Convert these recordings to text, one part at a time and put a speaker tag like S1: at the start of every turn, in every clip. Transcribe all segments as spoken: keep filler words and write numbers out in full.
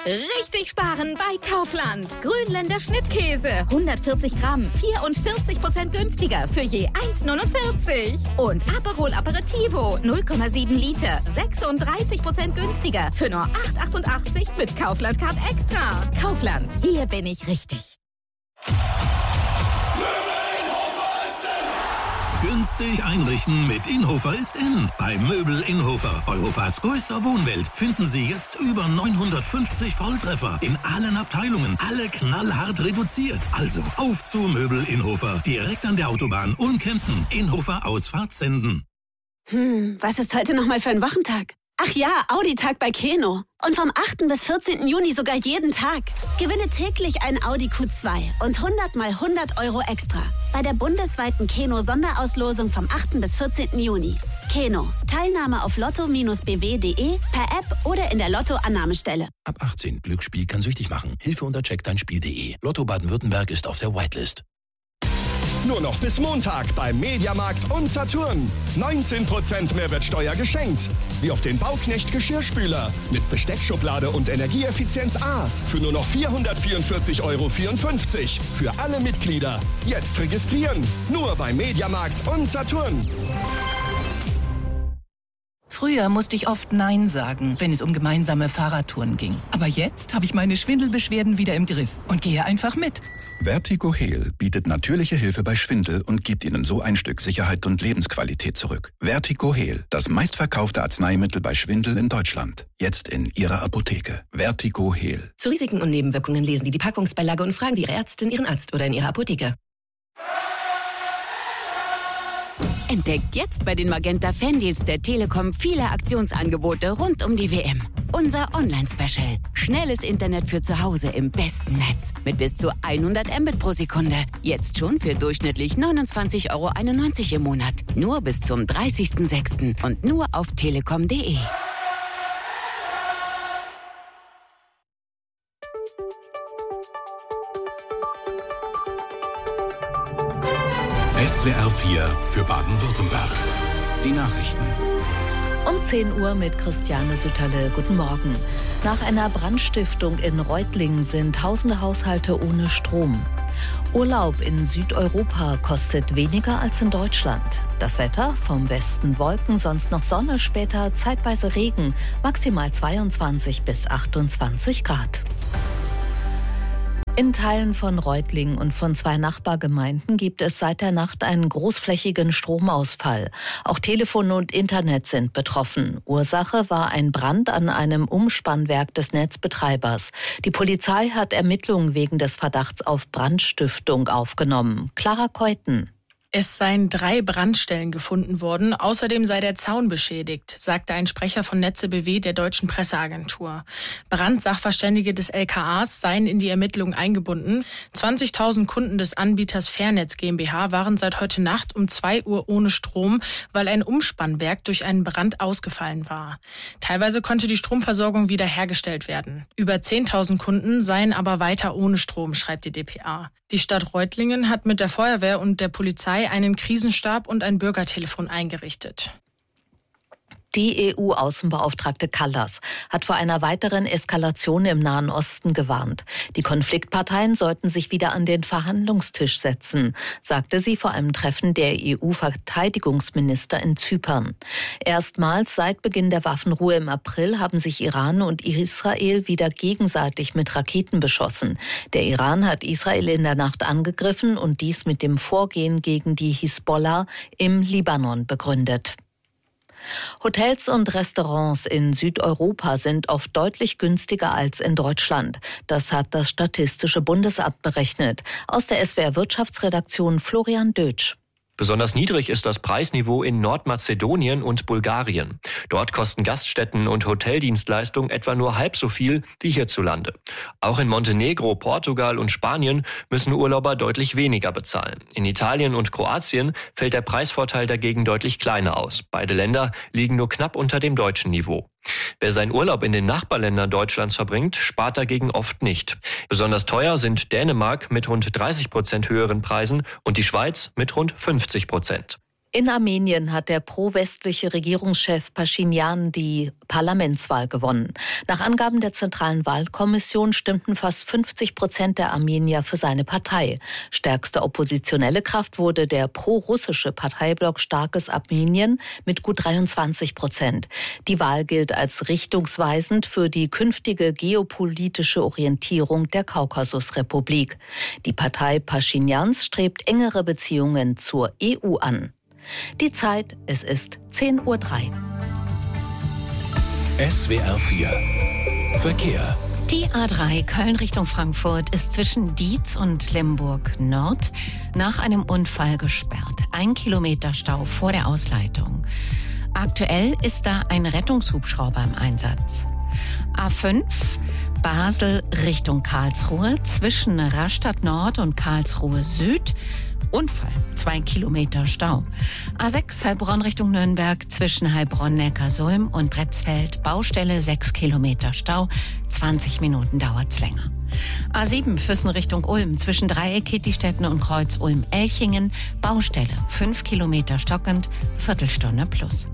S1: Richtig sparen bei Kaufland. Grünländer Schnittkäse. hundertvierzig Gramm, vierundvierzig Prozent günstiger für je eins Komma neunundvierzig. Und Aperol Aperitivo, null Komma sieben Liter, sechsunddreißig Prozent günstiger für nur acht Komma achtundachtzig mit Kaufland Card Extra. Kaufland, hier bin ich richtig.
S2: Günstig einrichten mit Inhofer ist in. Bei Möbel Inhofer, Europas größter Wohnwelt, finden Sie jetzt über neunhundertfünfzig Volltreffer in allen Abteilungen. Alle knallhart reduziert. Also auf zu Möbel Inhofer. Direkt an der Autobahn Ulm-Kempten. Inhofer Ausfahrt senden.
S3: Hm, was ist heute nochmal für ein Wochentag? Ach ja, Audi-Tag bei Keno. Und vom achten bis vierzehnten Juni sogar jeden Tag. Gewinne täglich ein Audi Q zwei und hundert mal hundert Euro extra. Bei der bundesweiten Keno-Sonderauslosung vom achten bis vierzehnten Juni. Keno. Teilnahme auf lotto Bindestrich b w Punkt de, per App oder in der Lotto-Annahmestelle.
S4: Ab achtzehn. Glücksspiel kann süchtig machen. Hilfe unter check dein spiel punkt de. Lotto Baden-Württemberg ist auf der Whitelist.
S5: Nur noch bis Montag beim Mediamarkt und Saturn. neunzehn Prozent Mehrwertsteuer geschenkt. Wie auf den Bauknecht Geschirrspüler mit Besteckschublade und Energieeffizienz A. Für nur noch vierhundertvierundvierzig Euro vierundfünfzig. Für alle Mitglieder. Jetzt registrieren. Nur beim Mediamarkt und Saturn.
S6: Früher musste ich oft Nein sagen, wenn es um gemeinsame Fahrradtouren ging. Aber jetzt habe ich meine Schwindelbeschwerden wieder im Griff und gehe einfach mit.
S7: Vertigo Heal bietet natürliche Hilfe bei Schwindel und gibt Ihnen so ein Stück Sicherheit und Lebensqualität zurück. Vertigo Heal, das meistverkaufte Arzneimittel bei Schwindel in Deutschland. Jetzt in Ihrer Apotheke. Vertigo Heal.
S8: Zu Risiken und Nebenwirkungen lesen Sie die Packungsbeilage und fragen Sie Ihre Ärztin, Ihren Arzt oder in Ihrer Apotheke.
S1: Entdeckt jetzt bei den Magenta Fandeals der Telekom viele Aktionsangebote rund um die W M. Unser Online-Special. Schnelles Internet für zu Hause im besten Netz. Mit bis zu hundert Mbit pro Sekunde. Jetzt schon für durchschnittlich neunundzwanzig Euro einundneunzig im Monat. Nur bis zum dreißigsten sechsten und nur auf telekom punkt de.
S9: S W R vier für Baden-Württemberg. Die Nachrichten.
S10: Um zehn Uhr mit Christiane Sütterle. Guten Morgen. Nach einer Brandstiftung in Reutlingen sind tausende Haushalte ohne Strom. Urlaub in Südeuropa kostet weniger als in Deutschland. Das Wetter: vom Westen Wolken, sonst noch Sonne, später zeitweise Regen. Maximal zweiundzwanzig bis achtundzwanzig Grad. In Teilen von Reutlingen und von zwei Nachbargemeinden gibt es seit der Nacht einen großflächigen Stromausfall. Auch Telefon und Internet sind betroffen. Ursache war ein Brand an einem Umspannwerk des Netzbetreibers. Die Polizei hat Ermittlungen wegen des Verdachts auf Brandstiftung aufgenommen. Clara Keuten.
S11: Es seien drei Brandstellen gefunden worden. Außerdem sei der Zaun beschädigt, sagte ein Sprecher von Netze B W der Deutschen Presseagentur. Brandsachverständige des L K As seien in die Ermittlungen eingebunden. zwanzigtausend Kunden des Anbieters Fairnetz GmbH waren seit heute Nacht um zwei Uhr ohne Strom, weil ein Umspannwerk durch einen Brand ausgefallen war. Teilweise konnte die Stromversorgung wieder hergestellt werden. Über zehntausend Kunden seien aber weiter ohne Strom, schreibt die d p a. Die Stadt Reutlingen hat mit der Feuerwehr und der Polizei einen Krisenstab und ein Bürgertelefon eingerichtet.
S10: Die E U-Außenbeauftragte Kallas hat vor einer weiteren Eskalation im Nahen Osten gewarnt. Die Konfliktparteien sollten sich wieder an den Verhandlungstisch setzen, sagte sie vor einem Treffen der E U-Verteidigungsminister in Zypern. Erstmals seit Beginn der Waffenruhe im April haben sich Iran und Israel wieder gegenseitig mit Raketen beschossen. Der Iran hat Israel in der Nacht angegriffen und dies mit dem Vorgehen gegen die Hisbollah im Libanon begründet. Hotels und Restaurants in Südeuropa sind oft deutlich günstiger als in Deutschland. Das hat das Statistische Bundesamt berechnet. Aus der S W R Wirtschaftsredaktion Florian Dötsch.
S12: Besonders niedrig ist das Preisniveau in Nordmazedonien und Bulgarien. Dort kosten Gaststätten und Hoteldienstleistungen etwa nur halb so viel wie hierzulande. Auch in Montenegro, Portugal und Spanien müssen Urlauber deutlich weniger bezahlen. In Italien und Kroatien fällt der Preisvorteil dagegen deutlich kleiner aus. Beide Länder liegen nur knapp unter dem deutschen Niveau. Wer seinen Urlaub in den Nachbarländern Deutschlands verbringt, spart dagegen oft nicht. Besonders teuer sind Dänemark mit rund dreißig Prozent höheren Preisen und die Schweiz mit rund fünfzig Prozent.
S10: In Armenien hat der pro-westliche Regierungschef Paschinjan die Parlamentswahl gewonnen. Nach Angaben der Zentralen Wahlkommission stimmten fast fünfzig Prozent der Armenier für seine Partei. Stärkste oppositionelle Kraft wurde der pro-russische Parteiblock Starkes Armenien mit gut dreiundzwanzig Prozent. Die Wahl gilt als richtungsweisend für die künftige geopolitische Orientierung der Kaukasusrepublik. Die Partei Paschinjans strebt engere Beziehungen zur E U an. Die Zeit, es ist zehn Uhr drei.
S9: S W R vier Verkehr.
S13: Die A drei Köln Richtung Frankfurt ist zwischen Dietz und Limburg Nord nach einem Unfall gesperrt. Ein Kilometer Stau vor der Ausleitung. Aktuell ist da ein Rettungshubschrauber im Einsatz. A fünf Basel Richtung Karlsruhe zwischen Rastatt Nord und Karlsruhe Süd. Unfall, zwei Kilometer Stau. A sechs Heilbronn Richtung Nürnberg zwischen Heilbronn-Neckarsulm und Bretzfeld. Baustelle, sechs Kilometer Stau, zwanzig Minuten dauert's länger. A sieben Füssen Richtung Ulm zwischen Dreieck Kittistetten und Kreuz Ulm-Elchingen. Baustelle, fünf Kilometer stockend, Viertelstunde plus.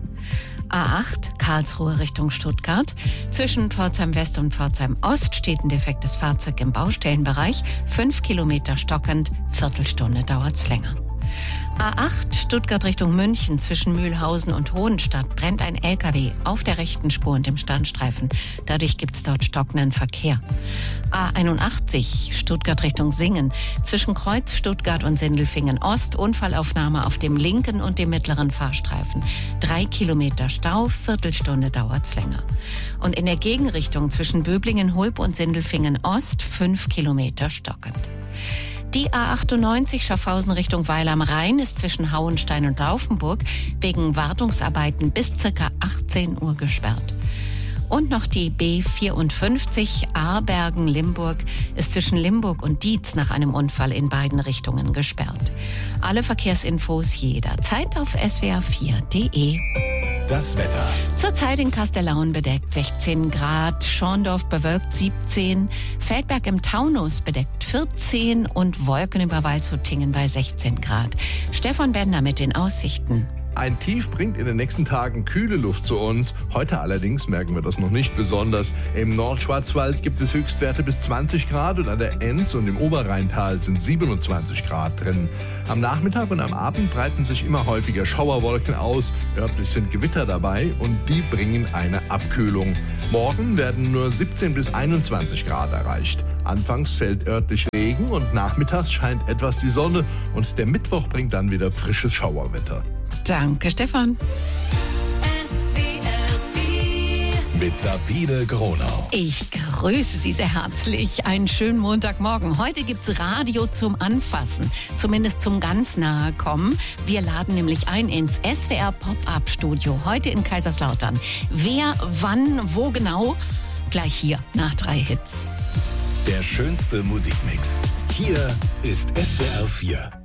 S13: A acht Karlsruhe Richtung Stuttgart. Zwischen Pforzheim West und Pforzheim Ost steht ein defektes Fahrzeug im Baustellenbereich. Fünf Kilometer stockend, Viertelstunde dauert's länger. A acht Stuttgart Richtung München zwischen Mühlhausen und Hohenstadt brennt ein L K W auf der rechten Spur und im Standstreifen. Dadurch gibt's dort stockenden Verkehr. A einundachtzig Stuttgart Richtung Singen zwischen Kreuz Stuttgart und Sindelfingen Ost. Unfallaufnahme auf dem linken und dem mittleren Fahrstreifen. Drei Kilometer Stau, Viertelstunde dauert's länger. Und in der Gegenrichtung zwischen Böblingen, Hulb und Sindelfingen Ost fünf Kilometer stockend. Die A achtundneunzig Schaffhausen Richtung Weil am Rhein ist zwischen Hauenstein und Laufenburg wegen Wartungsarbeiten bis ca. achtzehn Uhr gesperrt. Und noch die B vierundfünfzig Aarbergen-Limburg ist zwischen Limburg und Dietz nach einem Unfall in beiden Richtungen gesperrt. Alle Verkehrsinfos jederzeit auf S W R vier Punkt de.
S9: Das Wetter.
S13: Zurzeit in Kastellaun bedeckt sechzehn Grad, Schorndorf bewölkt siebzehn, Feldberg im Taunus bedeckt vierzehn und Wolken über Waldshutingen bei sechzehn Grad. Stefan Bender mit den Aussichten.
S14: Ein Tief bringt in den nächsten Tagen kühle Luft zu uns. Heute allerdings merken wir das noch nicht besonders. Im Nordschwarzwald gibt es Höchstwerte bis zwanzig Grad und an der Enz und im Oberrheintal sind siebenundzwanzig Grad drin. Am Nachmittag und am Abend breiten sich immer häufiger Schauerwolken aus. Örtlich sind Gewitter dabei und die bringen eine Abkühlung. Morgen werden nur siebzehn bis einundzwanzig Grad erreicht. Anfangs fällt örtlich Regen und nachmittags scheint etwas die Sonne und der Mittwoch bringt dann wieder frisches Schauerwetter.
S13: Danke, Stefan.
S9: S W R vier mit Sabine Gronau.
S13: Ich grüße Sie sehr herzlich. Einen schönen Montagmorgen. Heute gibt's Radio zum Anfassen, zumindest zum ganz nahe kommen. Wir laden nämlich ein ins S W R Pop-Up-Studio, heute in Kaiserslautern. Wer, wann, wo genau? Gleich hier nach drei Hits.
S9: Der schönste Musikmix. Hier ist S W R vier.